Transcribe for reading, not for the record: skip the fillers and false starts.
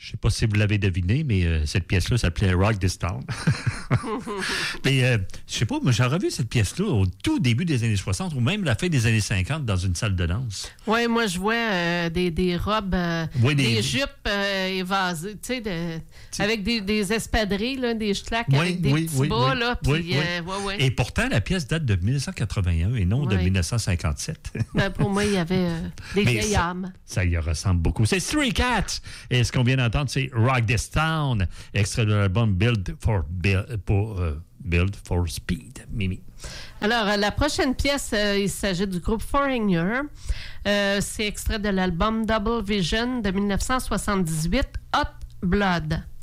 Je ne sais pas si vous l'avez deviné, mais cette pièce-là s'appelait Rock This Town. Mais je ne sais pas, moi j'ai revu cette pièce-là au tout début des années 60 ou même la fin des années 50 dans une salle de danse. Oui, moi je vois des robes, des jupes évasées, tu sais, avec des espadrilles, là, des schlacs avec des petits bas. Là, puis, Et pourtant, la pièce date de 1981 et non de 1957. Ben, pour moi, il y avait des vieilles âmes. Ça y ressemble beaucoup. C'est Stray Cats. Et ce qu'on vient d'entendre, c'est Rock This Town, extrait de l'album Build for Speed. Mimi. Alors, la prochaine pièce, il s'agit du groupe Foreigner. C'est extrait de l'album Double Vision de 1978, Hot Blood.